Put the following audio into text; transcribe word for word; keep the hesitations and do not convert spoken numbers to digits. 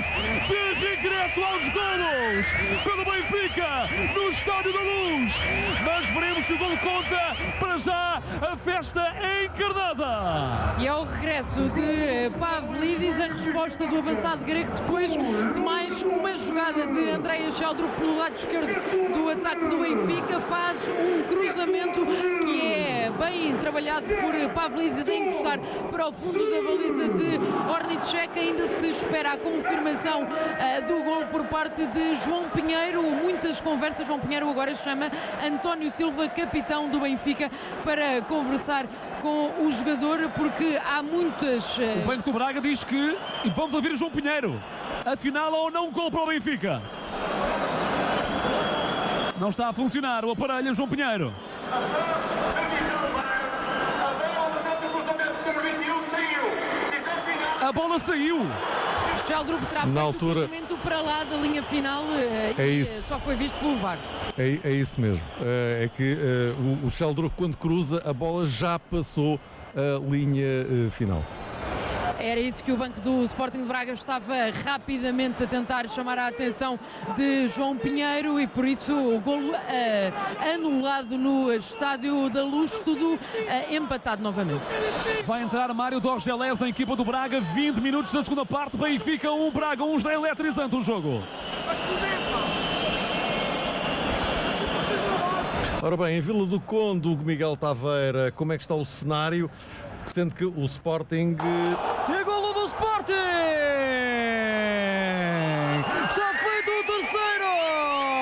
de regresso aos golos pelo Benfica no Estádio da Luz, mas veremos se o golo conta. Para já a festa é encarnada. E ao regresso de Pavlidis, a resposta do avançado grego depois de mais uma jogada de Andreas Sheldrup pelo lado esquerdo do ataque do Benfica, faz um cruzamento que é bem trabalhado por Pavlidis a encostar para o fundo da baliza de Hornicek. Ainda se espera a confirmação uh, do golo por parte de João Pinheiro. Muitas conversas. João Pinheiro agora chama António Silva, capitão do Benfica, para conversar com o jogador, porque há muitas... Uh... O Banco do Braga diz que vamos ouvir o João Pinheiro. Afinal, ou não um golo para o Benfica? Não está a funcionar o aparelho, João Pinheiro. A bola saiu. Sheldrup terá Na feito altura... o cruzamento para lá da linha final é e isso. só foi visto pelo V A R. É, é isso mesmo. É, é que uh, o, o Sheldrup, quando cruza, a bola já passou a linha uh, final. Era isso que o banco do Sporting de Braga estava rapidamente a tentar chamar a atenção de João Pinheiro, e por isso o golo uh, anulado no Estádio da Luz, tudo uh, empatado novamente. Vai entrar Mário Dorgelés na equipa do Braga, vinte minutos da segunda parte. Benfica um, Braga um, está eletrizante o jogo. Ora bem, em Vila do Conde, o Miguel Taveira, como é que está o cenário? Sendo que o Sporting... E a golo do Sporting!